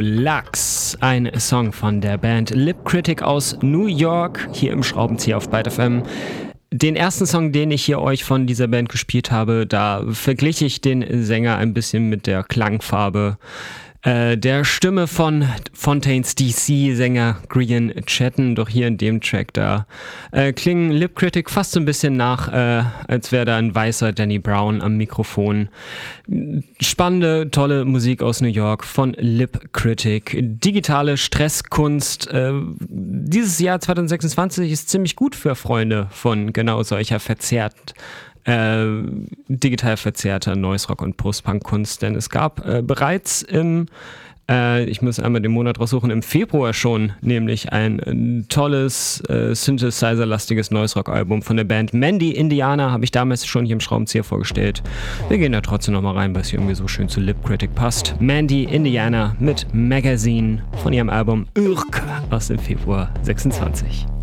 Lux, ein Song von der Band Lip Critic aus New York, hier im Schraubenzieher auf Byte FM. Den ersten Song, den ich hier euch von dieser Band gespielt habe, da verglich ich den Sänger ein bisschen mit der Klangfarbe der Stimme von Fontaines DC-Sänger Grian Chatten. Doch hier in dem Track, da klingen Lip Critic fast so ein bisschen nach, als wäre da ein weißer Danny Brown am Mikrofon. Spannende, tolle Musik aus New York von Lip Critic. Digitale Stresskunst. Dieses Jahr 2026 ist ziemlich gut für Freunde von genau solcher digital verzerrter Noise Rock und Post-Punk-Kunst, denn es gab bereits ich muss einmal den Monat raussuchen, im Februar schon, nämlich ein tolles Synthesizer-lastiges Noise Rock-Album von der Band Mandy Indiana, habe ich damals schon hier im Schraubenzieher vorgestellt. Wir gehen da trotzdem nochmal rein, weil es hier irgendwie so schön zu Lip Critic passt. Mandy Indiana mit Magazine von ihrem Album Urk aus dem Februar 26.